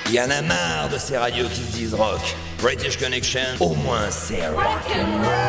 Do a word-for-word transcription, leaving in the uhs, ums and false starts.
Y en a marre de ces radios qui se disent rock. British Connection, au moins c'est rock'n'roll.